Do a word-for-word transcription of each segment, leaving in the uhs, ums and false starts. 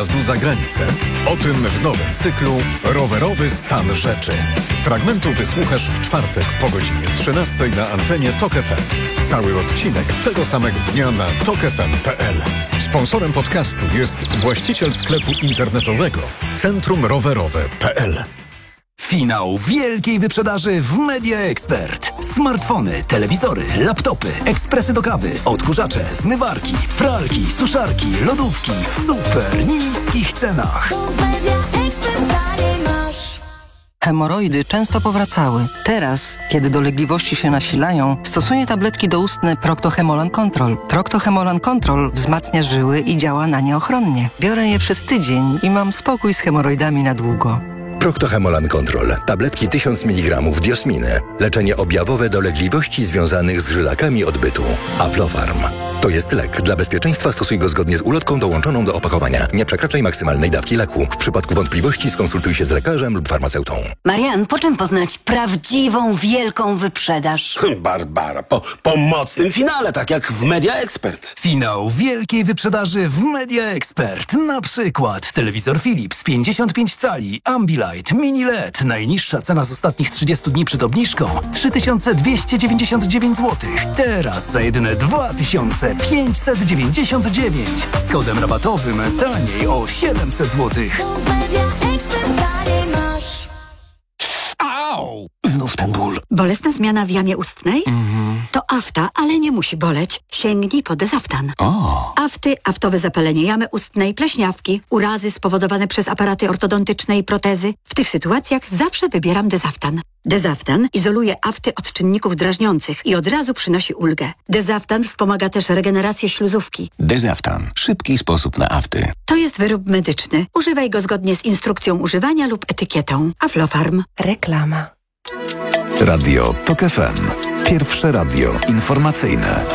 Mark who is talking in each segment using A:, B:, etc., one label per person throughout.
A: wyjazdu za granicę. O tym w nowym cyklu Rowerowy stan rzeczy. Fragmentu wysłuchasz w czwartek po godzinie trzynastej na antenie Tok F M. Cały odcinek tego samego dnia na tok f m kropka p l. Sponsorem podcastu jest właściciel sklepu internetowego Centrum Rowerowe kropka p l.
B: Finał wielkiej wyprzedaży w Media Expert. Smartfony, telewizory, laptopy, ekspresy do kawy, odkurzacze, zmywarki, pralki, suszarki, lodówki w super niskich cenach.
C: Hemoroidy często powracały. Teraz, kiedy dolegliwości się nasilają, stosuję tabletki doustne Procto-Hemolan Control. Procto-Hemolan Control wzmacnia żyły i działa na nie ochronnie. Biorę je przez tydzień i mam spokój z hemoroidami na długo.
D: Procto-Hemolan Control. Tabletki tysiąc miligramów diosminy. Leczenie objawowe dolegliwości związanych z żylakami odbytu. Aflofarm. To jest lek. Dla bezpieczeństwa stosuj go zgodnie z ulotką dołączoną do opakowania. Nie przekraczaj maksymalnej dawki leku. W przypadku wątpliwości skonsultuj się z lekarzem lub farmaceutą.
E: Marian, po czym poznać prawdziwą, wielką wyprzedaż?
F: Barbara, po, po mocnym finale, tak jak w Media Expert.
B: Finał wielkiej wyprzedaży w Media Expert. Na przykład telewizor Philips pięćdziesiąt pięć cali, Ambilight, Mini L E D. Najniższa cena z ostatnich trzydziestu dni przed obniżką trzy tysiące dwieście dziewięćdziesiąt dziewięć złotych. Teraz za jedyne dwa tysiące pięćset dziewięćdziesiąt dziewięć. Z kodem rabatowym taniej o siedemset złotych.
F: Au! Znów ten ból.
G: Bolesna zmiana w jamie ustnej?
F: Mhm.
G: To afta, ale nie musi boleć. Sięgnij po Dezaftan.
F: O!
G: Afty, aftowe zapalenie jamy ustnej, pleśniawki, urazy spowodowane przez aparaty ortodontyczne i protezy. W tych sytuacjach zawsze wybieram Dezaftan. Dezaftan izoluje afty od czynników drażniących i od razu przynosi ulgę. Dezaftan wspomaga też regenerację śluzówki.
F: Dezaftan. Szybki sposób na afty.
G: To jest wyrób medyczny. Używaj go zgodnie z instrukcją używania lub etykietą. Aflofarm.
H: Reklama.
I: Radio Tok F M. Pierwsze radio informacyjne.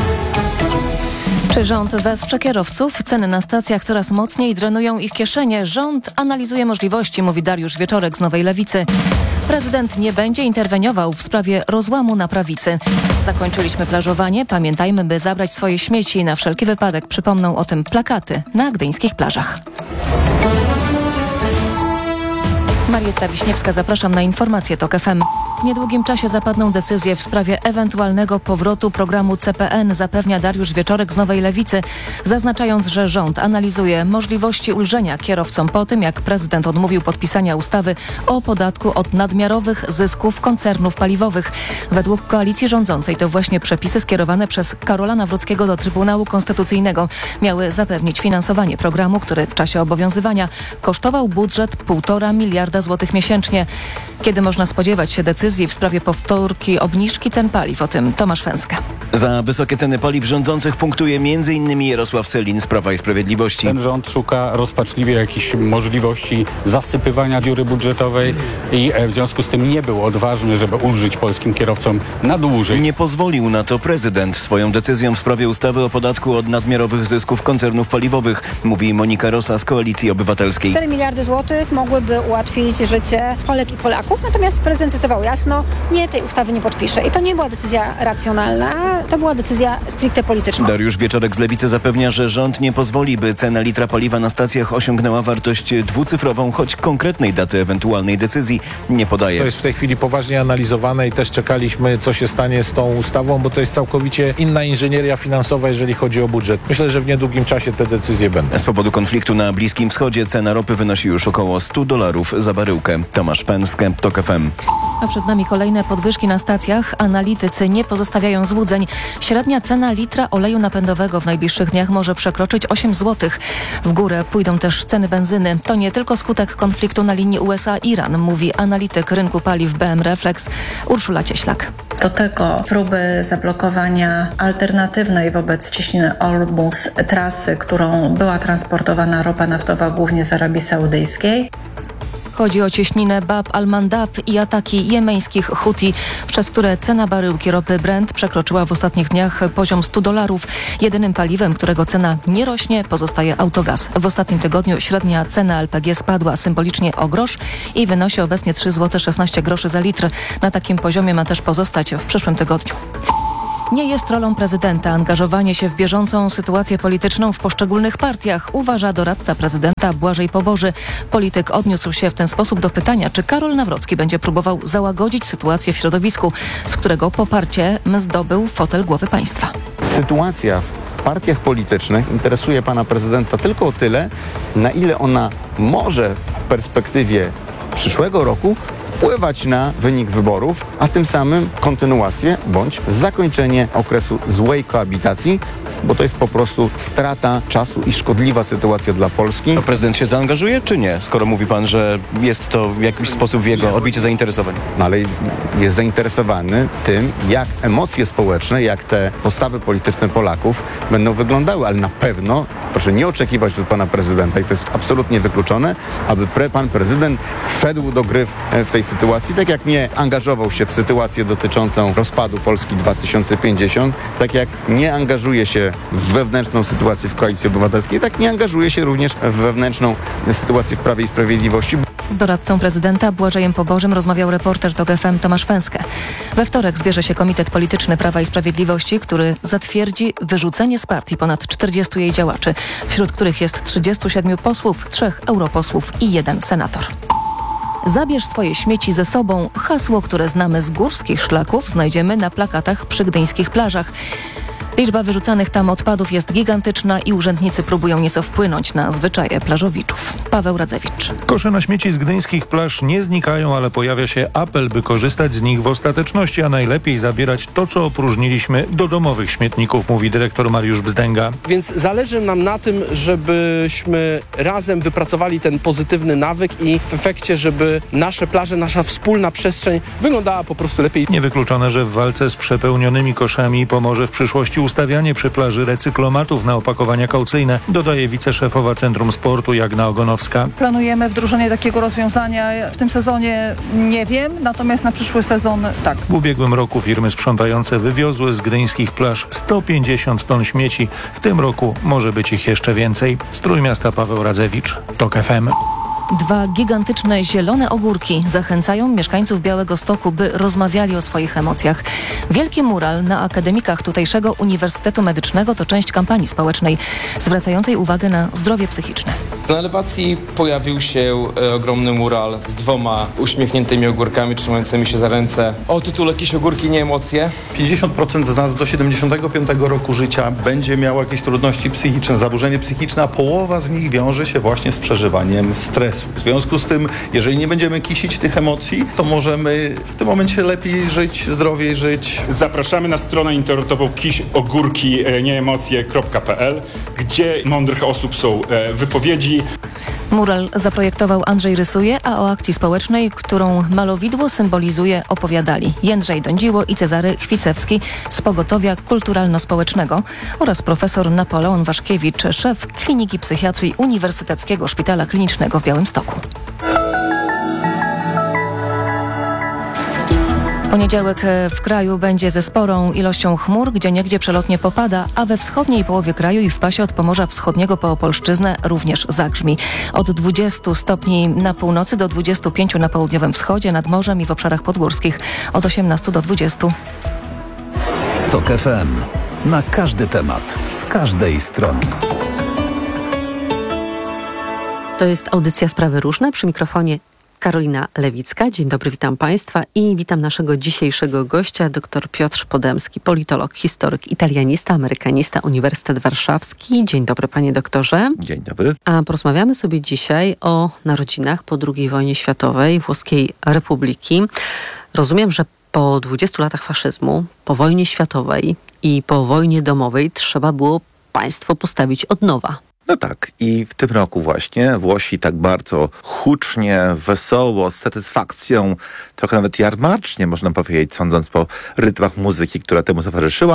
H: Czy rząd wesprze kierowców? Ceny na stacjach coraz mocniej drenują ich kieszenie. Rząd analizuje możliwości, mówi Dariusz Wieczorek z Nowej Lewicy. Prezydent nie będzie interweniował w sprawie rozłamu na prawicy. Zakończyliśmy plażowanie. Pamiętajmy, by zabrać swoje śmieci. Na wszelki wypadek przypomną o tym plakaty na gdyńskich plażach. Marietta Wiśniewska, zapraszam na informacje Tok F M. W niedługim czasie zapadną decyzje w sprawie ewentualnego powrotu programu C P N, zapewnia Dariusz Wieczorek z Nowej Lewicy, zaznaczając, że rząd analizuje możliwości ulżenia kierowcom po tym, jak prezydent odmówił podpisania ustawy o podatku od nadmiarowych zysków koncernów paliwowych. Według koalicji rządzącej to właśnie przepisy skierowane przez Karola Nawrockiego do Trybunału Konstytucyjnego miały zapewnić finansowanie programu, który w czasie obowiązywania kosztował budżet półtora miliarda złotych miesięcznie. Kiedy można spodziewać się decyzji w sprawie powtórki obniżki cen paliw? O tym Tomasz Fęska.
J: Za wysokie ceny paliw rządzących punktuje między innymi Jarosław Sellin z Prawa i Sprawiedliwości.
K: Ten rząd szuka rozpaczliwie jakichś możliwości zasypywania dziury budżetowej i w związku z tym nie był odważny, żeby ulżyć polskim kierowcom na dłużej.
J: Nie pozwolił na to prezydent swoją decyzją w sprawie ustawy o podatku od nadmiarowych zysków koncernów paliwowych, mówi Monika Rosa z Koalicji Obywatelskiej.
L: cztery miliardy złotych mogłyby ułatwić życie Polek i Polaków, natomiast prezydent zdecydował jasno, nie, tej ustawy nie podpisze. I to nie była decyzja racjonalna, to była decyzja stricte polityczna.
J: Dariusz Wieczorek z Lewicy zapewnia, że rząd nie pozwoli, by cena litra paliwa na stacjach osiągnęła wartość dwucyfrową, choć konkretnej daty ewentualnej decyzji nie podaje.
M: To jest w tej chwili poważnie analizowane i też czekaliśmy, co się stanie z tą ustawą, bo to jest całkowicie inna inżynieria finansowa, jeżeli chodzi o budżet. Myślę, że w niedługim czasie te decyzje będą.
J: Z powodu konfliktu na Bliskim Wschodzie cena ropy wynosi już około sto dolarów za baryłkę. Tomasz Fęskę, Tok F M.
H: A przed nami kolejne podwyżki na stacjach. Analitycy nie pozostawiają złudzeń. Średnia cena litra oleju napędowego w najbliższych dniach może przekroczyć osiem złotych. W górę pójdą też ceny benzyny. To nie tylko skutek konfliktu na linii U S A-Iran, mówi analityk rynku paliw B M Reflex Urszula Cieślak.
N: Do tego próby zablokowania alternatywnej wobec cieśniny Ormus trasy, którą była transportowana ropa naftowa głównie z Arabii Saudyjskiej.
H: Chodzi o cieśninę Bab al-Mandab i ataki jemeńskich Huti, przez które cena baryłki ropy Brent przekroczyła w ostatnich dniach poziom stu dolarów. Jedynym paliwem, którego cena nie rośnie, pozostaje autogaz. W ostatnim tygodniu średnia cena L P G spadła symbolicznie o grosz i wynosi obecnie trzy złote szesnaście groszy za litr. Na takim poziomie ma też pozostać w przyszłym tygodniu. Nie jest rolą prezydenta angażowanie się w bieżącą sytuację polityczną w poszczególnych partiach, uważa doradca prezydenta Błażej Poboży. Polityk odniósł się w ten sposób do pytania, czy Karol Nawrocki będzie próbował załagodzić sytuację w środowisku, z którego poparcie zdobył fotel głowy państwa.
O: Sytuacja w partiach politycznych interesuje pana prezydenta tylko o tyle, na ile ona może w perspektywie przyszłego roku wpływać na wynik wyborów, a tym samym kontynuację bądź zakończenie okresu złej koabitacji, bo to jest po prostu strata czasu i szkodliwa sytuacja dla Polski.
J: A prezydent się zaangażuje, czy nie? Skoro mówi pan, że jest to w jakiś sposób w jego orbicie zainteresowań.
O: No ale jest zainteresowany tym, jak emocje społeczne, jak te postawy polityczne Polaków będą wyglądały, ale na pewno proszę nie oczekiwać od pana prezydenta, i to jest absolutnie wykluczone, aby pre, pan prezydent wszedł do gry w, w tej sytuacji, tak jak nie angażował się w sytuację dotyczącą rozpadu Polski dwa tysiące pięćdziesiąt, tak jak nie angażuje się w wewnętrzną sytuację w Koalicji Obywatelskiej, tak nie angażuje się również w wewnętrzną sytuację w Prawie i Sprawiedliwości.
H: Z doradcą prezydenta Błażejem Pobożym rozmawiał reporter TOK F M Tomasz Fęskę. We wtorek zbierze się Komitet Polityczny Prawa i Sprawiedliwości, który zatwierdzi wyrzucenie z partii ponad czterdziestu jej działaczy, wśród których jest trzydziestu siedmiu posłów, trzech europosłów i jeden senator. Zabierz swoje śmieci ze sobą. Hasło, które znamy z górskich szlaków, znajdziemy na plakatach przy gdyńskich plażach. Liczba wyrzucanych tam odpadów jest gigantyczna i urzędnicy próbują nieco wpłynąć na zwyczaje plażowiczów. Paweł Radzewicz.
P: Kosze na śmieci z gdyńskich plaż nie znikają, ale pojawia się apel, by korzystać z nich w ostateczności, a najlepiej zabierać to, co opróżniliśmy, do domowych śmietników, mówi dyrektor Mariusz Bzdęga.
Q: Więc zależy nam na tym, żebyśmy razem wypracowali ten pozytywny nawyk i w efekcie, żeby nasze plaże, nasza wspólna przestrzeń wyglądała po prostu lepiej.
P: Niewykluczone, że w walce z przepełnionymi koszami pomoże w przyszłości ustawianie przy plaży recyklomatów na opakowania kaucyjne, dodaje wiceszefowa Centrum Sportu Jagna Ogonowska.
R: Planujemy wdrożenie takiego rozwiązania w tym sezonie, nie wiem, natomiast na przyszły sezon tak.
P: W ubiegłym roku firmy sprzątające wywiozły z gdyńskich plaż sto pięćdziesiąt ton śmieci. W tym roku może być ich jeszcze więcej. Z Trójmiasta Paweł Radzewicz, TOK F M.
H: Dwa gigantyczne zielone ogórki zachęcają mieszkańców Białegostoku, by rozmawiali o swoich emocjach. Wielki mural na akademikach tutejszego Uniwersytetu Medycznego to część kampanii społecznej zwracającej uwagę na zdrowie psychiczne.
S: Na elewacji pojawił się e, ogromny mural z dwoma uśmiechniętymi ogórkami trzymającymi się za ręce. O tytule Jakieś ogórki, nie emocje.
T: pięćdziesiąt procent z nas do siedemdziesiątego piątego roku życia będzie miało jakieś trudności psychiczne, zaburzenie psychiczne, a połowa z nich wiąże się właśnie z przeżywaniem stresu. W związku z tym, jeżeli nie będziemy kisić tych emocji, to możemy w tym momencie lepiej żyć, zdrowiej żyć.
U: Zapraszamy na stronę internetową kiś ogórki nie emocje kropka p l, gdzie mądrych osób są wypowiedzi.
H: Mural zaprojektował Andrzej Rysuje, a o akcji społecznej, którą malowidło symbolizuje, opowiadali Jędrzej Dądziło i Cezary Chwicewski z Pogotowia Kulturalno-Społecznego oraz profesor Napoleon Waszkiewicz, szef Kliniki Psychiatrii Uniwersyteckiego Szpitala Klinicznego w Białymstoku. Poniedziałek w kraju będzie ze sporą ilością chmur, gdzieniegdzie przelotnie popada, a we wschodniej połowie kraju i w pasie od Pomorza Wschodniego po Opolszczyznę również zagrzmi. Od dwudziestu stopni na północy do dwudziestu pięciu na południowym wschodzie, nad morzem i w obszarach podgórskich. Od osiemnastu do dwudziestu.
I: TOK F M. Na każdy temat, z każdej strony.
V: To jest audycja Sprawy Różne, przy mikrofonie Karolina Lewicka. Dzień dobry, witam Państwa i witam naszego dzisiejszego gościa, dr Piotr Podemski, politolog, historyk, italianista, amerykanista, Uniwersytet Warszawski. Dzień dobry, panie doktorze.
W: Dzień dobry.
V: A porozmawiamy sobie dzisiaj o narodzinach po drugiej wojnie światowej Włoskiej Republiki. Rozumiem, że po dwudziestu latach faszyzmu, po wojnie światowej i po wojnie domowej trzeba było państwo postawić od nowa.
W: No tak, i w tym roku właśnie Włosi tak bardzo hucznie, wesoło, z satysfakcją, trochę nawet jarmarcznie można powiedzieć, sądząc po rytmach muzyki, która temu towarzyszyła,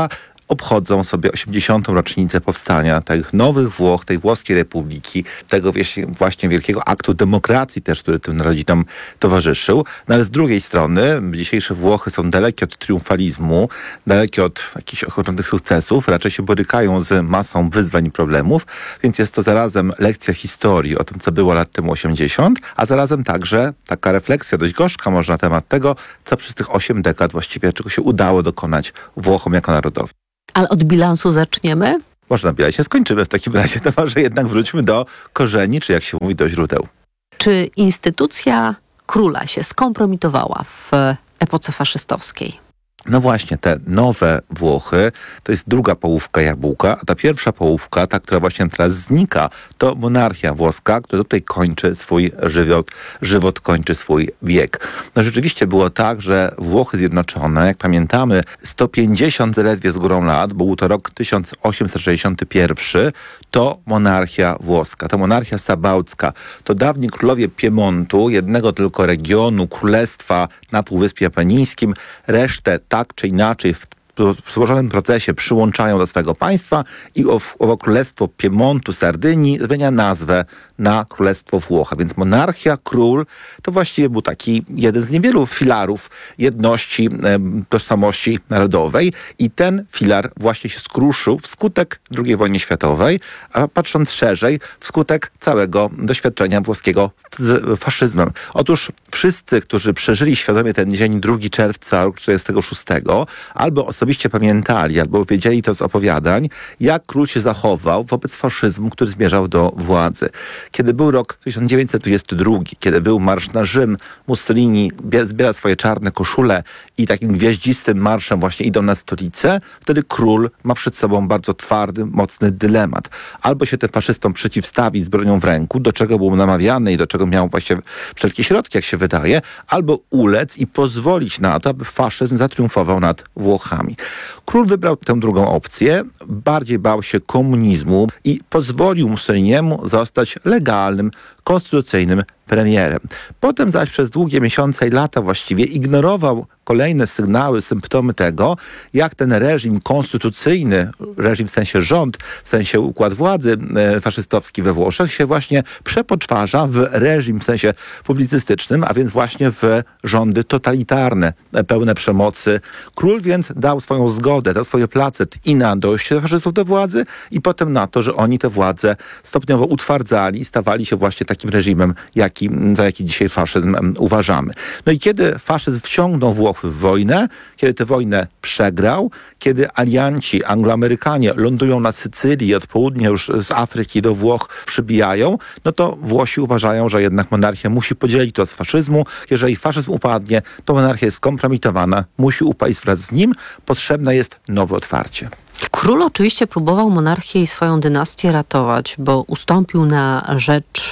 W: obchodzą sobie osiemdziesiątą rocznicę powstania tych nowych Włoch, tej włoskiej republiki, tego właśnie wielkiego aktu demokracji też, który tym narodzinom towarzyszył. No ale z drugiej strony dzisiejsze Włochy są dalekie od triumfalizmu, dalekie od jakichś ogromnych sukcesów, raczej się borykają z masą wyzwań i problemów, więc jest to zarazem lekcja historii o tym, co było lat temu osiemdziesiąt, a zarazem także taka refleksja dość gorzka może na temat tego, co przez tych osiem dekad właściwie czego się udało dokonać Włochom jako narodowi.
V: Ale od bilansu zaczniemy?
W: Można bilansie skończymy w takim razie, to może jednak wróćmy do korzeni, czy jak się mówi, do źródeł.
V: Czy instytucja króla się skompromitowała w epoce faszystowskiej?
W: No właśnie, te nowe Włochy to jest druga połówka jabłka, a ta pierwsza połówka, ta, która właśnie teraz znika, to monarchia włoska, która tutaj kończy swój żywot, żywot kończy swój wiek. No rzeczywiście było tak, że Włochy Zjednoczone, jak pamiętamy, sto pięćdziesiąt zaledwie z górą lat, bo był to rok tysiąc osiemset sześćdziesiąty pierwszy, to monarchia włoska, to monarchia sabałcka, to dawni królowie Piemontu, jednego tylko regionu, królestwa na Półwyspie Apenińskim, resztę tak czy inaczej w w złożonym procesie przyłączają do swego państwa i owo królestwo Piemontu, Sardynii zmienia nazwę na Królestwo Włoch. A więc monarchia, król to właściwie był taki jeden z niewielu filarów jedności, e, tożsamości narodowej i ten filar właśnie się skruszył wskutek drugiej wojny światowej, a patrząc szerzej, wskutek całego doświadczenia włoskiego z faszyzmem. Otóż wszyscy, którzy przeżyli świadomie ten dzień drugiego czerwca roku czterdziestego szóstego, albo osobiście pamiętali, albo wiedzieli to z opowiadań, jak król się zachował wobec faszyzmu, który zmierzał do władzy. Kiedy był rok tysiąc dziewięćset dwudziesty drugi, kiedy był marsz na Rzym, Mussolini zbiera swoje czarne koszule i takim gwiaździstym marszem właśnie idą na stolicę, wtedy król ma przed sobą bardzo twardy, mocny dylemat. Albo się tym faszystom przeciwstawić z bronią w ręku, do czego był namawiany i do czego miał właśnie wszelkie środki, jak się wydaje, albo ulec i pozwolić na to, aby faszyzm zatriumfował nad Włochami. Król wybrał tę drugą opcję, bardziej bał się komunizmu i pozwolił Mussoliniemu zostać legalnym, konstytucyjnym premierem. Potem zaś przez długie miesiące i lata właściwie ignorował kolejne sygnały, symptomy tego, jak ten reżim konstytucyjny, reżim w sensie rząd, w sensie układ władzy e, faszystowski we Włoszech się właśnie przepoczwarza w reżim w sensie publicystycznym, a więc właśnie w rządy totalitarne, pełne przemocy. Król więc dał swoją zgodę, dał swoje placet i na dojście faszystów do władzy i potem na to, że oni tę władzę stopniowo utwardzali i stawali się właśnie takim reżimem, jaki, za jaki dzisiaj faszyzm um, uważamy. No i kiedy faszyzm wciągnął Włochy w wojnę, kiedy tę wojnę przegrał, kiedy alianci angloamerykanie lądują na Sycylii, od południa już z Afryki do Włoch przybijają, no to Włosi uważają, że jednak monarchia musi podzielić to od faszyzmu. Jeżeli faszyzm upadnie, to monarchia jest skompromitowana, musi upaść wraz z nim, potrzebne jest nowe otwarcie.
V: Król oczywiście próbował monarchię i swoją dynastię ratować, bo ustąpił na rzecz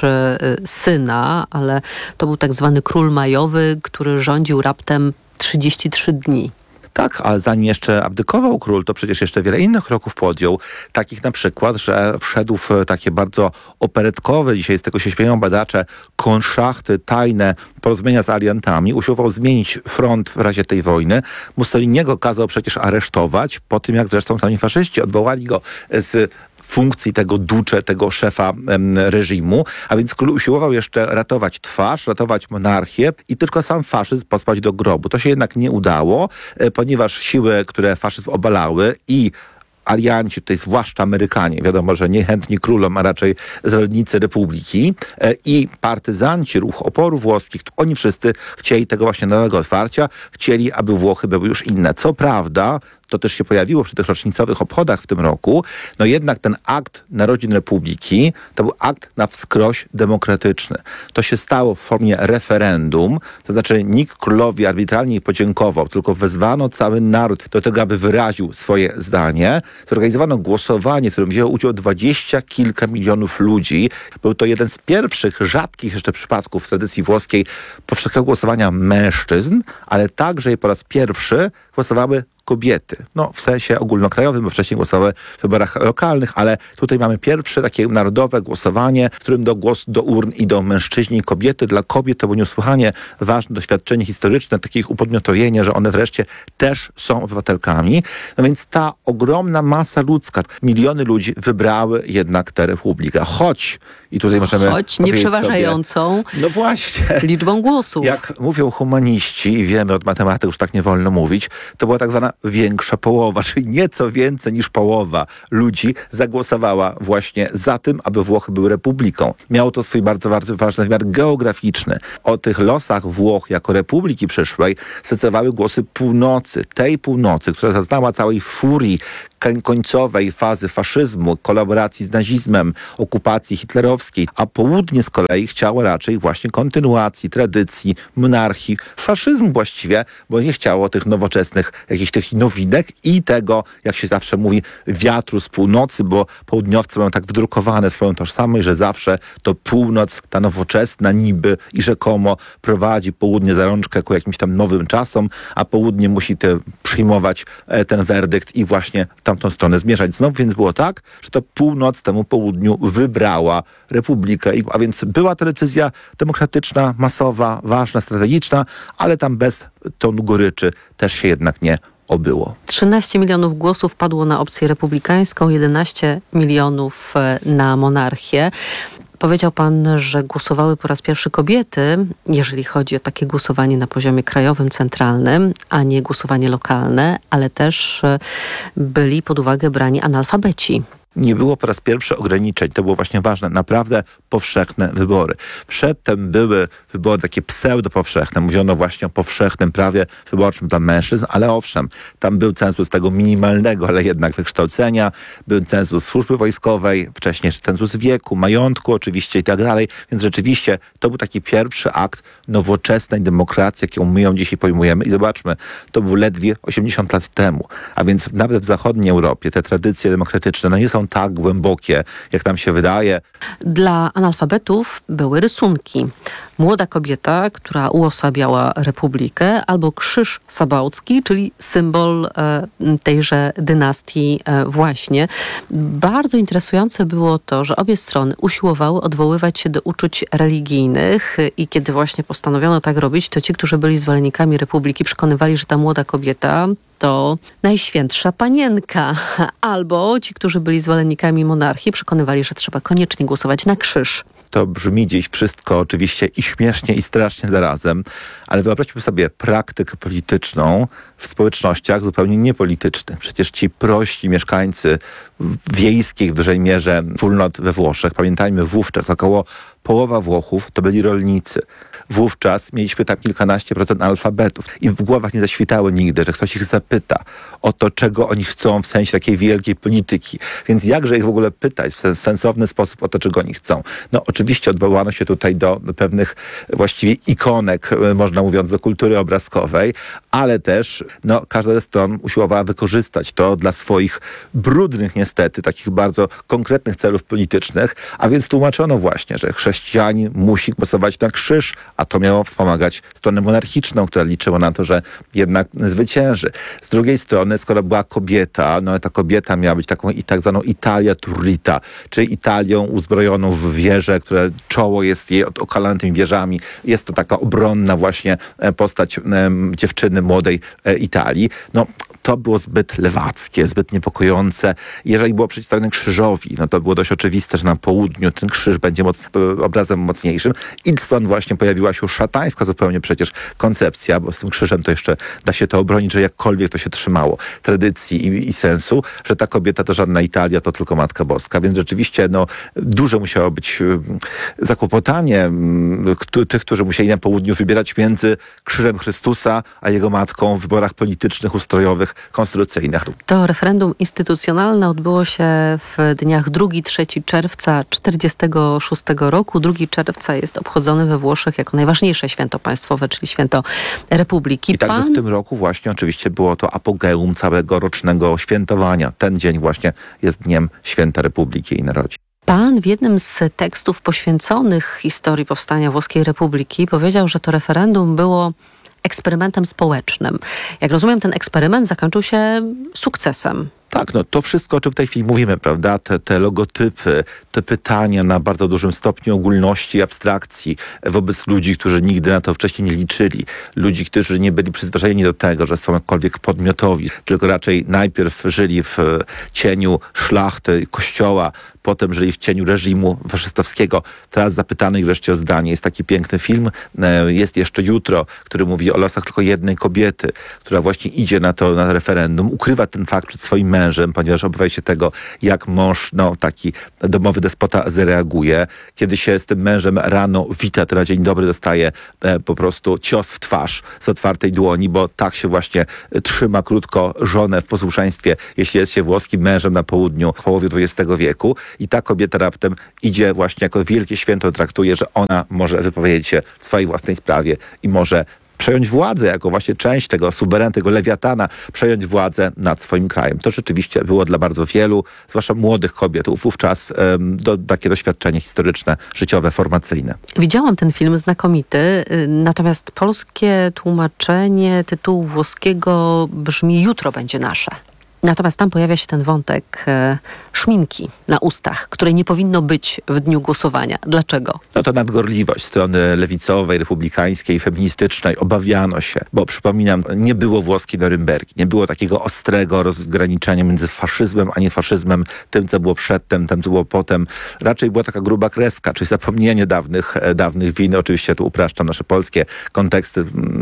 V: syna, ale to był tak zwany król majowy, który rządził raptem trzydzieści trzy dni.
W: Tak, ale zanim jeszcze abdykował król, to przecież jeszcze wiele innych kroków podjął. Takich na przykład, że wszedł w takie bardzo operetkowe, dzisiaj z tego się śmieją badacze, konszachty, tajne porozumienia z aliantami. Usiłował zmienić front w razie tej wojny. Mussoliniego kazał przecież aresztować, po tym jak zresztą sami faszyści odwołali go z funkcji tego duce, tego szefa em, reżimu, a więc król usiłował jeszcze ratować twarz, ratować monarchię i tylko sam faszyzm posłać do grobu. To się jednak nie udało, e, ponieważ siły, które faszyzm obalały i alianci, tutaj zwłaszcza Amerykanie, wiadomo, że niechętni królom, a raczej zwolennicy republiki e, i partyzanci, ruch oporu włoskich, oni wszyscy chcieli tego właśnie nowego otwarcia, chcieli, aby Włochy były już inne. Co prawda, to też się pojawiło przy tych rocznicowych obchodach w tym roku, no jednak ten akt narodzin republiki to był akt na wskroś demokratyczny. To się stało w formie referendum, to znaczy nikt królowi arbitralnie nie podziękował, tylko wezwano cały naród do tego, aby wyraził swoje zdanie. Zorganizowano głosowanie, w którym wzięło udział dwadzieścia kilka milionów ludzi. Był to jeden z pierwszych, rzadkich jeszcze przypadków w tradycji włoskiej powszechnego głosowania mężczyzn, ale także i po raz pierwszy głosowały kobiety. No w sensie ogólnokrajowym, bo wcześniej głosowały w wyborach lokalnych, ale tutaj mamy pierwsze takie narodowe głosowanie, w którym do głosu, do urn idą mężczyźni i kobiety. Dla kobiet to było niesłychanie ważne doświadczenie historyczne, takie ich upodmiotowienie, że one wreszcie też są obywatelkami. No więc ta ogromna masa ludzka, miliony ludzi wybrały jednak tę republikę. Choć, i tutaj możemy
V: Choć nie przeważającą
W: sobie, no właśnie,
V: liczbą głosów.
W: Jak mówią humaniści, i wiemy od matematyków, już tak nie wolno mówić, to była tak zwana większa połowa, czyli nieco więcej niż połowa ludzi zagłosowała właśnie za tym, aby Włochy były republiką. Miało to swój bardzo, bardzo ważny wymiar geograficzny. O tych losach Włoch jako republiki przyszłej zdecydowały głosy północy, tej północy, która zaznała całej furii końcowej fazy faszyzmu, kolaboracji z nazizmem, okupacji hitlerowskiej, a południe z kolei chciało raczej właśnie kontynuacji, tradycji, monarchii, faszyzmu właściwie, bo nie chciało tych nowoczesnych jakichś tych nowinek i tego, jak się zawsze mówi, wiatru z północy, bo południowcy mają tak wdrukowane swoją tożsamość, że zawsze to północ, ta nowoczesna niby i rzekomo prowadzi południe za rączkę ku jakimś tam nowym czasom, a południe musi te, przyjmować e, ten werdykt i właśnie w tamtą stronę zmierzać. Znów więc było tak, że to północ temu południu wybrała republikę, a więc była to decyzja demokratyczna, masowa, ważna, strategiczna, ale tam bez tonu goryczy też się jednak nie obyło.
V: trzynaście milionów głosów padło na opcję republikańską, jedenaście milionów na monarchię. Powiedział pan, że głosowały po raz pierwszy kobiety, jeżeli chodzi o takie głosowanie na poziomie krajowym, centralnym, a nie głosowanie lokalne, ale też byli pod uwagę brani analfabeci.
W: Nie było po raz pierwszy ograniczeń. To było właśnie ważne. Naprawdę powszechne wybory. Przedtem były wybory takie pseudo-powszechne. Mówiono właśnie o powszechnym prawie wyborczym dla mężczyzn, ale owszem, tam był cenzus tego minimalnego, ale jednak wykształcenia, był cenzus służby wojskowej, wcześniej cenzus wieku, majątku oczywiście i tak dalej. Więc rzeczywiście to był taki pierwszy akt nowoczesnej demokracji, jaką my ją dzisiaj pojmujemy. I zobaczmy, to był ledwie osiemdziesiąt lat temu. A więc nawet w zachodniej Europie te tradycje demokratyczne no nie są tak głębokie, jak nam się wydaje.
V: Dla analfabetów były rysunki. Młoda kobieta, która uosabiała republikę, albo krzyż sabałcki, czyli symbol e, tejże dynastii e, właśnie. Bardzo interesujące było to, że obie strony usiłowały odwoływać się do uczuć religijnych i kiedy właśnie postanowiono tak robić, to ci, którzy byli zwolennikami republiki, przekonywali, że ta młoda kobieta to najświętsza panienka. Albo ci, którzy byli zwolennikami monarchii, przekonywali, że trzeba koniecznie głosować na krzyż.
W: To brzmi dziś wszystko oczywiście i śmiesznie, i strasznie zarazem, ale wyobraźmy sobie praktykę polityczną w społecznościach zupełnie niepolitycznych. Przecież ci prości mieszkańcy wiejskich w dużej mierze wspólnot we Włoszech, pamiętajmy, wówczas około połowa Włochów to byli rolnicy. Wówczas mieliśmy tam kilkanaście procent analfabetów i w głowach nie zaświtało nigdy, że ktoś ich zapyta o to, czego oni chcą w sensie takiej wielkiej polityki. Więc jakże ich w ogóle pytać w sensowny sposób o to, czego oni chcą? No oczywiście odwołano się tutaj do pewnych właściwie ikonek, można mówiąc, do kultury obrazkowej, ale też no, każda ze stron usiłowała wykorzystać to dla swoich brudnych niestety, takich bardzo konkretnych celów politycznych, a więc tłumaczono właśnie, że chrześcijanin musi głosować na krzyż, a to miało wspomagać stronę monarchiczną, która liczyła na to, że jednak zwycięży. Z drugiej strony, skoro była kobieta, no ta kobieta miała być taką i tak zwaną Italia Turrita, czyli Italią uzbrojoną w wieże, które czoło jest jej okalane tymi wieżami. Jest to taka obronna właśnie postać um, dziewczyny młodej e, Italii. No to było zbyt lewackie, zbyt niepokojące. Jeżeli było przeciwstawione krzyżowi, no to było dość oczywiste, że na południu ten krzyż będzie moc, obrazem mocniejszym. I stąd właśnie pojawiła się szatańska zupełnie przecież koncepcja, bo z tym krzyżem to jeszcze da się to obronić, że jakkolwiek to się trzymało tradycji i, i sensu, że ta kobieta to żadna Italia, to tylko Matka Boska. Więc rzeczywiście no, duże musiało być zakłopotanie tych, którzy musieli na południu wybierać między krzyżem Chrystusa a jego matką w wyborach politycznych, ustrojowych, konstytucyjnych.
V: To referendum instytucjonalne odbyło się w dniach drugiego trzeciego czerwca czterdziestego szóstego roku. drugiego czerwca jest obchodzony we Włoszech jako najważniejsze święto państwowe, czyli święto Republiki.
W: I także
V: Pan...
W: w tym roku właśnie oczywiście było to apogeum całego rocznego świętowania. Ten dzień właśnie jest dniem Święta Republiki i Narodzin.
V: Pan w jednym z tekstów poświęconych historii powstania Włoskiej Republiki powiedział, że to referendum było eksperymentem społecznym. Jak rozumiem, ten eksperyment zakończył się sukcesem.
W: Tak, no to wszystko, o czym w tej chwili mówimy, prawda? Te, te logotypy, te pytania na bardzo dużym stopniu ogólności, abstrakcji wobec ludzi, którzy nigdy na to wcześniej nie liczyli. Ludzi, którzy nie byli przyzwyczajeni do tego, że są jakkolwiek podmiotowi, tylko raczej najpierw żyli w cieniu szlachty, kościoła, potem żyli w cieniu reżimu faszystowskiego. Teraz zapytany wreszcie o zdanie. Jest taki piękny film, Jest jeszcze jutro, który mówi o losach tylko jednej kobiety, która właśnie idzie na to na referendum, ukrywa ten fakt przed swoim mężem, ponieważ obawia się tego, jak mąż, no taki domowy despota zareaguje. Kiedy się z tym mężem rano wita, to na dzień dobry dostaje e, po prostu cios w twarz z otwartej dłoni, bo tak się właśnie trzyma krótko żonę w posłuszeństwie, jeśli jest się włoskim mężem na południu w połowie dwudziestego wieku. I ta kobieta raptem idzie właśnie jako wielkie święto, traktuje, że ona może wypowiedzieć się w swojej własnej sprawie i może przejąć władzę jako właśnie część tego suwerena, tego lewiatana, przejąć władzę nad swoim krajem. To rzeczywiście było dla bardzo wielu, zwłaszcza młodych kobiet, wówczas um, do, takie doświadczenie historyczne, życiowe, formacyjne.
V: Widziałam ten film znakomity, natomiast polskie tłumaczenie tytułu włoskiego brzmi Jutro będzie nasze. Natomiast tam pojawia się ten wątek e, szminki na ustach, której nie powinno być w dniu głosowania. Dlaczego?
W: No to nadgorliwość strony lewicowej, republikańskiej, feministycznej. Obawiano się, bo przypominam, nie było włoskiej Norymbergi. Nie było takiego ostrego rozgraniczenia między faszyzmem a niefaszyzmem, tym, co było przedtem, tym, co było potem. Raczej była taka gruba kreska, czyli zapomnienie dawnych, dawnych win. Oczywiście tu upraszczam nasze polskie konteksty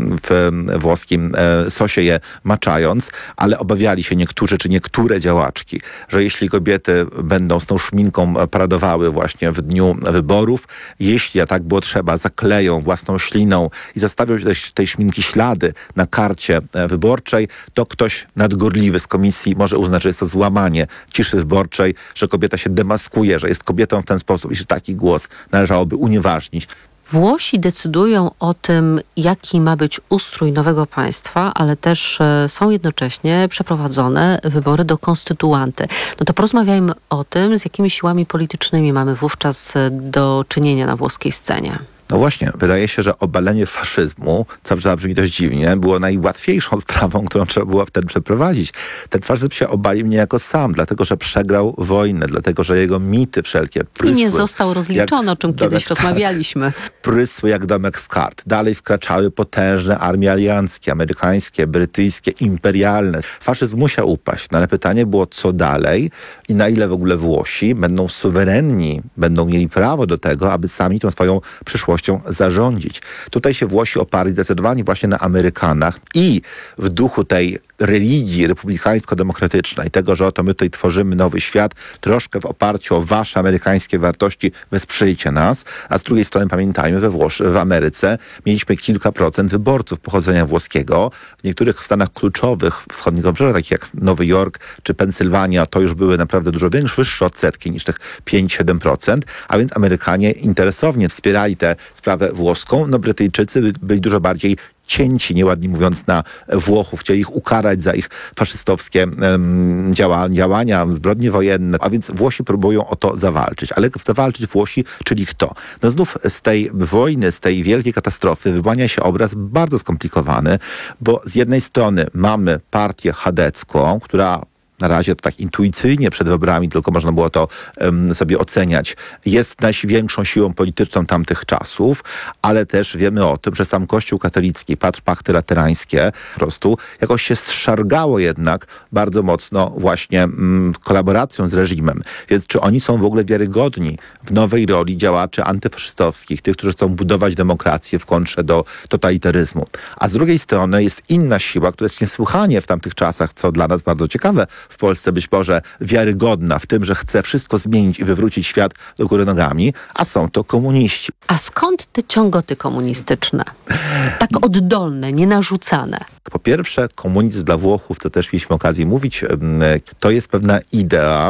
W: w włoskim sosie je maczając, ale obawiali się niektórzy czy niektóre działaczki, że jeśli kobiety będą z tą szminką paradowały właśnie w dniu wyborów, jeśli, a tak było trzeba, zakleją własną śliną i zostawią tej, tej szminki ślady na karcie wyborczej, to ktoś nadgorliwy z komisji może uznać, że jest to złamanie ciszy wyborczej, że kobieta się demaskuje, że jest kobietą w ten sposób i że taki głos należałoby unieważnić.
V: Włosi decydują o tym, jaki ma być ustrój nowego państwa, ale też są jednocześnie przeprowadzone wybory do konstytuanty. No to porozmawiajmy o tym, z jakimi siłami politycznymi mamy wówczas do czynienia na włoskiej scenie.
W: No właśnie, wydaje się, że obalenie faszyzmu, co brzmi dość dziwnie, było najłatwiejszą sprawą, którą trzeba było wtedy przeprowadzić. Ten faszyzm się obalił niejako sam, dlatego że przegrał wojnę, dlatego że jego mity wszelkie prysły.
V: I nie został rozliczony, o czym kiedyś domek, rozmawialiśmy.
W: Tak, prysły jak domek z kart. Dalej wkraczały potężne armie alianckie, amerykańskie, brytyjskie, imperialne. Faszyzm musiał upaść, no ale pytanie było, co dalej i na ile w ogóle Włosi będą suwerenni, będą mieli prawo do tego, aby sami tą swoją przyszłość zarządzić. Tutaj się Włosi oparli zdecydowanie właśnie na Amerykanach i w duchu tej religii republikańsko-demokratycznej, tego, że oto my tutaj tworzymy nowy świat, troszkę w oparciu o wasze amerykańskie wartości, wesprzyjcie nas, a z drugiej strony pamiętajmy, we Włosz- w Ameryce mieliśmy kilka procent wyborców pochodzenia włoskiego. W niektórych stanach kluczowych wschodniego wybrzeża, takich jak Nowy Jork czy Pensylwania, to już były naprawdę dużo większe, wyższe odsetki niż tych pięć do siedmiu procent, a więc Amerykanie interesownie wspierali tę sprawę włoską. No Brytyjczycy byli dużo bardziej cięci, nieładnie mówiąc, na Włochów. Chcieli ich ukarać za ich faszystowskie um, działa, działania, zbrodnie wojenne, a więc Włosi próbują o to zawalczyć. Ale zawalczyć Włosi, czyli kto? No znów z tej wojny, z tej wielkiej katastrofy wyłania się obraz bardzo skomplikowany, bo z jednej strony mamy partię chadecką, która na razie to tak intuicyjnie przed wyborami, tylko można było to um, sobie oceniać, jest największą siłą polityczną tamtych czasów, ale też wiemy o tym, że sam Kościół katolicki, patrzpachty laterańskie po prostu jakoś się zszargało jednak bardzo mocno właśnie mm, kolaboracją z reżimem. Więc czy oni są w ogóle wiarygodni w nowej roli działaczy antyfaszystowskich, tych, którzy chcą budować demokrację w kontrze do totalitaryzmu. A z drugiej strony jest inna siła, która jest niesłychanie w tamtych czasach, co dla nas bardzo ciekawe, w Polsce być może wiarygodna w tym, że chce wszystko zmienić i wywrócić świat do góry nogami, a są to komuniści.
V: A skąd te ciągoty komunistyczne? Tak oddolne, nienarzucane.
W: Po pierwsze, komunizm dla Włochów, to też mieliśmy okazję mówić, to jest pewna idea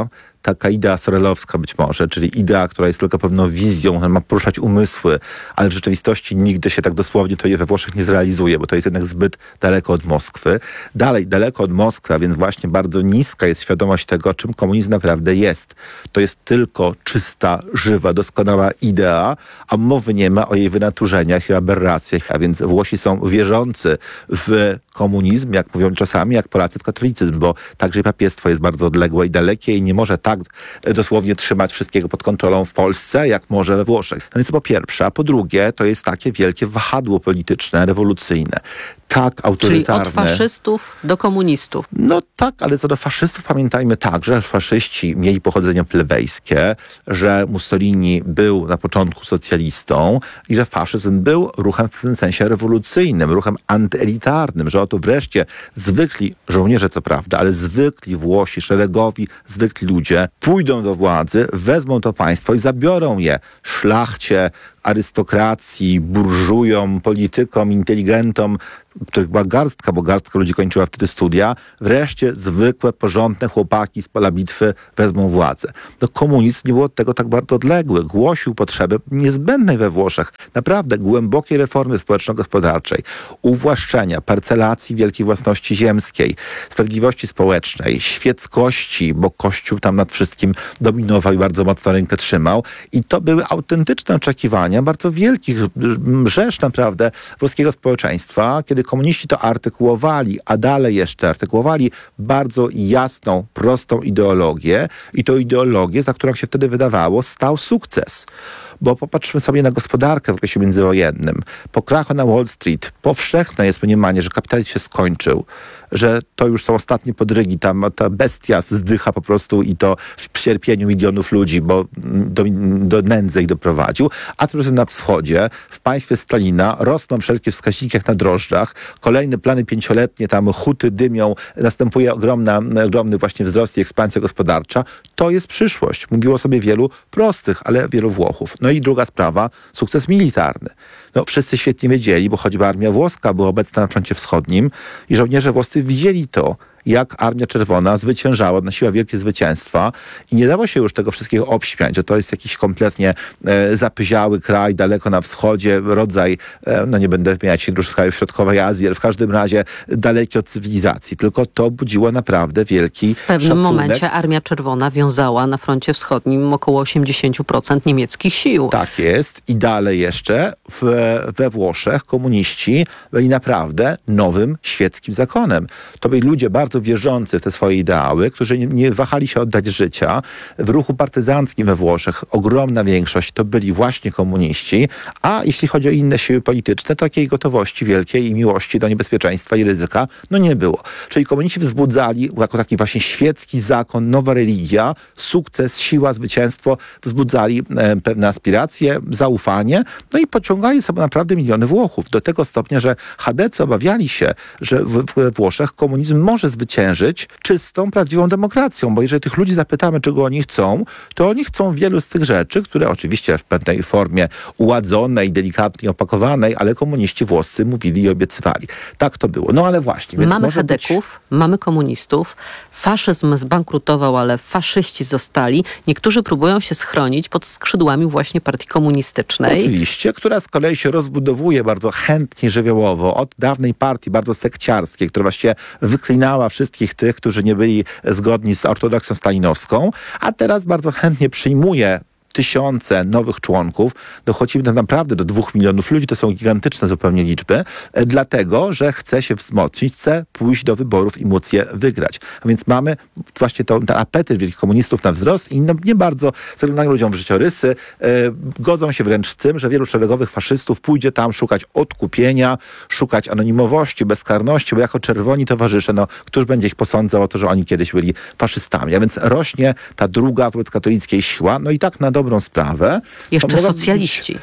W: taka idea sorelowska być może, czyli idea, która jest tylko pewną wizją, która ma poruszać umysły, ale w rzeczywistości nigdy się tak dosłownie to we Włoszech nie zrealizuje, bo to jest jednak zbyt daleko od Moskwy. Dalej, daleko od Moskwy, a więc właśnie bardzo niska jest świadomość tego, czym komunizm naprawdę jest. To jest tylko czysta, żywa, doskonała idea, a mowy nie ma o jej wynaturzeniach i aberracjach, a więc Włosi są wierzący w komunizm, jak mówią czasami, jak Polacy w katolicyzm, bo także papiestwo jest bardzo odległe i dalekie i nie może tak dosłownie trzymać wszystkiego pod kontrolą w Polsce, jak może we Włoszech. No więc po pierwsze, a po drugie, to jest takie wielkie wahadło polityczne, rewolucyjne. Tak autorytarne.
V: Czyli od faszystów do komunistów.
W: No tak, ale co do faszystów pamiętajmy także, że faszyści mieli pochodzenie plebejskie, że Mussolini był na początku socjalistą i że faszyzm był ruchem w pewnym sensie rewolucyjnym, ruchem antyelitarnym, że oto wreszcie zwykli żołnierze, co prawda, ale zwykli Włosi, szeregowi, zwykli ludzie pójdą do władzy, wezmą to państwo i zabiorą je szlachcie, arystokracji, burżujom, politykom, inteligentom, których była garstka, bo garstka ludzi kończyła wtedy studia, wreszcie zwykłe, porządne chłopaki z pola bitwy wezmą władzę. No komunizm nie był od tego tak bardzo odległy. Głosił potrzeby niezbędnej we Włoszech, naprawdę głębokiej reformy społeczno-gospodarczej, uwłaszczenia, parcelacji wielkiej własności ziemskiej, sprawiedliwości społecznej, świeckości, bo Kościół tam nad wszystkim dominował i bardzo mocno rękę trzymał. I to były autentyczne oczekiwania bardzo wielkich rzesz naprawdę włoskiego społeczeństwa, kiedy komuniści to artykułowali, a dalej jeszcze artykułowali bardzo jasną, prostą ideologię i to ideologię, za którą się wtedy wydawało, stał sukces. Bo popatrzmy sobie na gospodarkę w okresie międzywojennym. Po krachu na Wall Street powszechne jest mniemanie, że kapitalizm się skończył, że to już są ostatnie podrygi, tam ta bestia zdycha po prostu i to w cierpieniu milionów ludzi, bo do, do nędzy ich doprowadził. A tymczasem na wschodzie, w państwie Stalina, rosną wszelkie wskaźniki jak na drożdżach, kolejne plany pięcioletnie, tam huty dymią, następuje ogromna, ogromny właśnie wzrost i ekspansja gospodarcza. To jest przyszłość. Mówiło sobie wielu prostych, ale wielu Włochów. No i druga sprawa, sukces militarny. No, wszyscy świetnie wiedzieli, bo choćby armia włoska była obecna na froncie wschodnim i żołnierze włoscy widzieli to, jak Armia Czerwona zwyciężała, odnosiła wielkie zwycięstwa i nie dało się już tego wszystkiego obśmiać, że to jest jakiś kompletnie e, zapyziały kraj daleko na wschodzie, rodzaj, e, no nie będę wymieniać różnych krajów środkowej Azji, ale w każdym razie daleki od cywilizacji. Tylko to budziło naprawdę wielki
V: W pewnym
W: szacunek.
V: momencie Armia Czerwona wiązała na froncie wschodnim około osiemdziesiąt procent niemieckich sił.
W: Tak jest. I dalej jeszcze w, we Włoszech komuniści byli naprawdę nowym świeckim zakonem. To byli ludzie bardzo wierzący w te swoje ideały, którzy nie, nie wahali się oddać życia. W ruchu partyzanckim we Włoszech ogromna większość to byli właśnie komuniści, a jeśli chodzi o inne siły polityczne, takiej gotowości wielkiej i miłości do niebezpieczeństwa i ryzyka, no nie było. Czyli komuniści wzbudzali jako taki właśnie świecki zakon, nowa religia, sukces, siła, zwycięstwo, wzbudzali e, pewne aspiracje, zaufanie, no i pociągali sobie naprawdę miliony Włochów. Do tego stopnia, że chadecy obawiali się, że w, we Włoszech komunizm może zwyciężyć czystą, prawdziwą demokracją, bo jeżeli tych ludzi zapytamy, czego oni chcą, to oni chcą wielu z tych rzeczy, które oczywiście w pewnej formie uładzonej, delikatnie opakowanej, ale komuniści włoscy mówili i obiecywali. Tak to było. No ale właśnie. Więc
V: mamy
W: może
V: chadeków,
W: być...
V: mamy komunistów, faszyzm zbankrutował, ale faszyści zostali. Niektórzy próbują się schronić pod skrzydłami właśnie partii komunistycznej.
W: Oczywiście, która z kolei się rozbudowuje bardzo chętnie, żywiołowo od dawnej partii, bardzo sekciarskiej, która właściwie wyklinała wszystkich tych, którzy nie byli zgodni z ortodoksją stalinowską, a teraz bardzo chętnie przyjmuje tysiące nowych członków, dochodzimy tam naprawdę do dwóch milionów ludzi, to są gigantyczne zupełnie liczby, dlatego, że chce się wzmocnić, chce pójść do wyborów i móc je wygrać. A więc mamy właśnie to, ten apetyt wielkich komunistów na wzrost i no, nie bardzo zaglądają ludziom w życiorysy, e, godzą się wręcz z tym, że wielu szeregowych faszystów pójdzie tam szukać odkupienia, szukać anonimowości, bezkarności, bo jako czerwoni towarzysze, no, któż będzie ich posądzał o to, że oni kiedyś byli faszystami. A więc rośnie ta druga wobec katolickiej siła, no i tak na dobrą sprawę.
V: Jeszcze
W: mogą
V: socjaliści.
W: Być...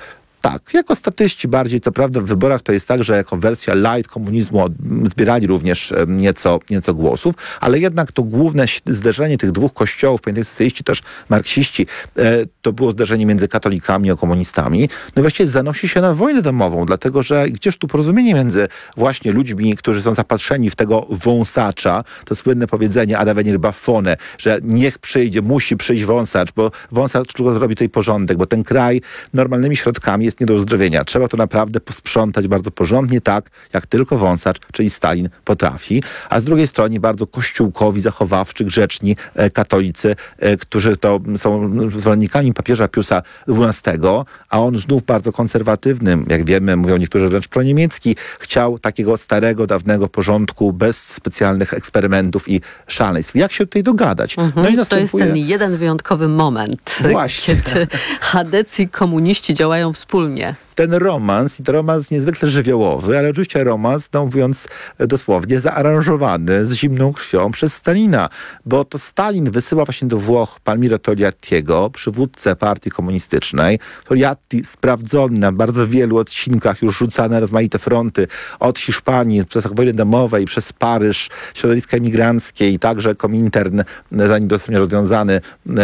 W: Tak, jako statyści bardziej, co prawda w wyborach to jest tak, że jako wersja light komunizmu zbierali również nieco, nieco głosów, ale jednak to główne zderzenie tych dwóch kościołów, pamiętajcie, socjaliści też marksiści, to było zderzenie między katolikami a komunistami. No i właściwie zanosi się na wojnę domową, dlatego że gdzież tu porozumienie między właśnie ludźmi, którzy są zapatrzeni w tego wąsacza, to słynne powiedzenie ad venir baffone, że niech przyjdzie, musi przyjść wąsacz, bo wąsacz tylko zrobi tutaj porządek, bo ten kraj normalnymi środkami jest nie do uzdrowienia. Trzeba to naprawdę posprzątać bardzo porządnie, tak jak tylko wąsacz, czyli Stalin potrafi. A z drugiej strony bardzo kościółkowi, zachowawczy, grzeczni e, katolicy, e, którzy to są zwolennikami papieża Piusa dwunastego, a on znów bardzo konserwatywnym, jak wiemy, mówią niektórzy wręcz proniemiecki, chciał takiego starego, dawnego porządku bez specjalnych eksperymentów i szaleństw. Jak się tutaj dogadać?
V: Mhm, no i następuje... To jest ten jeden wyjątkowy moment,
W: Właśnie.
V: kiedy chadecy i komuniści działają wspólnie.
W: Ten romans, i to romans niezwykle żywiołowy, ale oczywiście romans, no mówiąc dosłownie, zaaranżowany z zimną krwią przez Stalina, bo to Stalin wysyła właśnie do Włoch Palmiro Togliattiego, przywódcę partii komunistycznej. Togliatti sprawdzony na bardzo wielu odcinkach, już rzucane na rozmaite fronty, od Hiszpanii, przez wojny domowej, przez Paryż, środowiska emigranckie i także Komintern, zanim dostępnie rozwiązany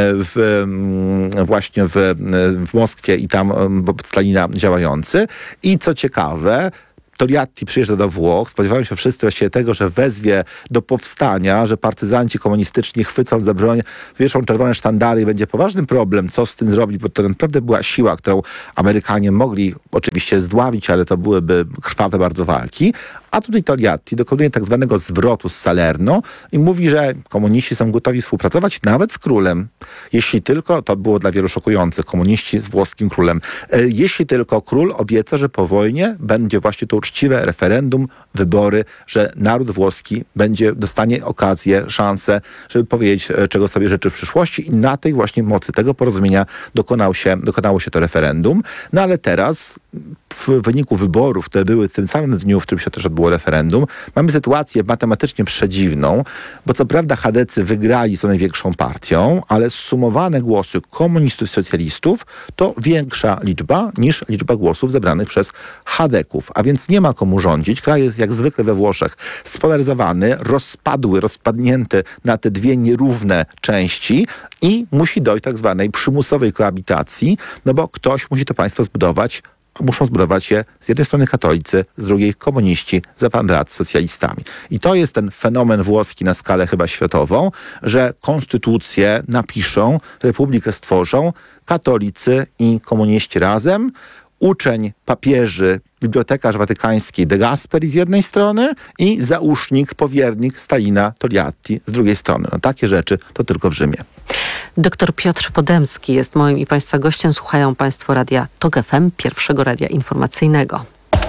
W: w, właśnie w, w Moskwie i tam wobec Stalina działa. I co ciekawe, Togliatti przyjeżdża do Włoch, spodziewają się wszyscy właściwie tego, że wezwie do powstania, że partyzanci komunistyczni chwycą za broń, wieszą czerwone sztandary i będzie poważny problem, co z tym zrobić, bo to naprawdę była siła, którą Amerykanie mogli oczywiście zdławić, ale to byłyby krwawe bardzo walki. A tutaj Togliatti dokonuje tak zwanego zwrotu z Salerno i mówi, że komuniści są gotowi współpracować nawet z królem. Jeśli tylko, to było dla wielu szokujących, komuniści z włoskim królem, jeśli tylko król obieca, że po wojnie będzie właśnie to uczciwe referendum, wybory, że naród włoski będzie, dostanie okazję, szansę, żeby powiedzieć, czego sobie życzy w przyszłości i na tej właśnie mocy tego porozumienia dokonał się, dokonało się to referendum. No ale teraz w wyniku wyborów, które były w tym samym dniu, w którym się też odbyło referendum, mamy sytuację matematycznie przedziwną, bo co prawda chadecy wygrali z największą partią, ale zsumowane głosy komunistów i socjalistów to większa liczba niż liczba głosów zebranych przez chadeków, a więc nie ma komu rządzić. Kraj jest jak zwykle we Włoszech spolaryzowany, rozpadły, rozpadnięty na te dwie nierówne części i musi dojść do tak zwanej przymusowej koabitacji, no bo ktoś musi to państwo zbudować. Muszą zbudować je z jednej strony katolicy, z drugiej komuniści za pan brat z socjalistami. I to jest ten fenomen włoski na skalę chyba światową, że konstytucję napiszą, republikę stworzą katolicy i komuniści razem, uczeń papieży, bibliotekarz watykański De Gasperi z jednej strony i zausznik, powiernik Stalina Togliatti z drugiej strony. No, takie rzeczy to tylko w Rzymie.
V: Doktor Piotr Podemski jest moim i Państwa gościem. Słuchają Państwo radia TOK F M, pierwszego radia informacyjnego.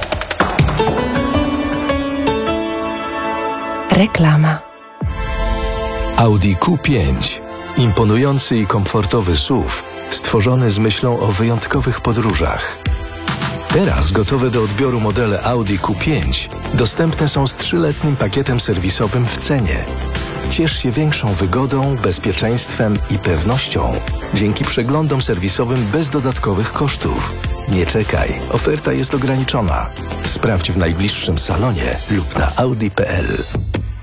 A: Reklama. Audi Q pięć. Imponujący i komfortowy S U V, stworzony z myślą o wyjątkowych podróżach. Teraz gotowe do odbioru modele Audi Q pięć dostępne są z trzyletnim pakietem serwisowym w cenie. Ciesz się większą wygodą, bezpieczeństwem i pewnością dzięki przeglądom serwisowym bez dodatkowych kosztów. Nie czekaj, oferta jest ograniczona. Sprawdź w najbliższym salonie lub na audi kropka p l.